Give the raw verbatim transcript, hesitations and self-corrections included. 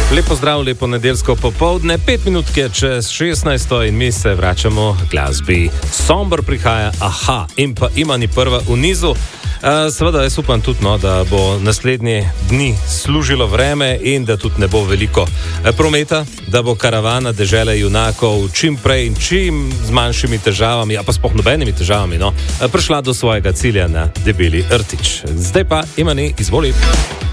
Lepo zdrav, lepo nedeljsko popoldne, pet minutke čez šestnajsto in mi se vračamo k glasbi. Sombor prihaja, aha, in pa Imani prva v nizu. Uh, seveda, jaz upam tudi, no, da bo naslednje dni služilo vreme in da tudi ne bo veliko uh, prometa, da bo karavana dežele junakov čim prej in čim z manjšimi težavami, a pa sploh nobenimi težavami, no, uh, prišla do svojega cilja na Debeli rtič. Zdaj pa, Imani, izvoli.